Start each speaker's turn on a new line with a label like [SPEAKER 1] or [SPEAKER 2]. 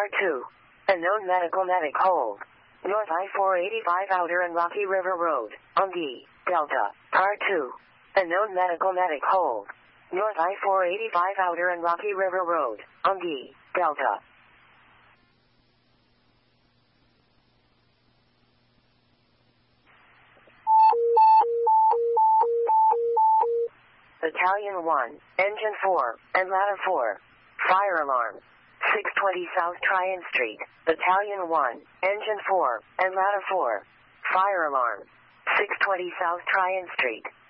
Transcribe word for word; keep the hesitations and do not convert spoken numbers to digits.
[SPEAKER 1] Par two. Unknown medical medic hold. North I four eighty-five Outer and Rocky River Road, Ungi, Delta. Par two. Unknown medical medic hold. North I four eighty-five Outer and Rocky River Road, Ungi, Delta. Battalion one, Engine four, and Ladder four. Fire alarm. six twenty South Tryon Street. Battalion one, Engine four, and Ladder four. Fire alarm. six twenty South Tryon Street.